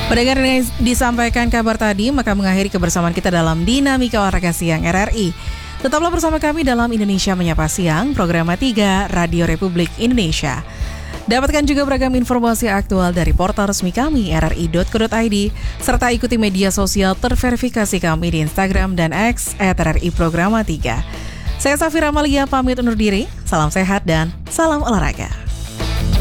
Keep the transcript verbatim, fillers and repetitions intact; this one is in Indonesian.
Mendengar yang disampaikan kabar tadi, maka mengakhiri kebersamaan kita dalam Dinamika Olahraga Siang R R I. Tetaplah bersama kami dalam Indonesia Menyapa Siang, program tiga Radio Republik Indonesia. Dapatkan juga beragam informasi aktual dari portal resmi kami r r i dot co dot i d, serta ikuti media sosial terverifikasi kami di Instagram dan X at r r i programa tiga. Saya Safira Amalia pamit undur diri, salam sehat dan salam olahraga.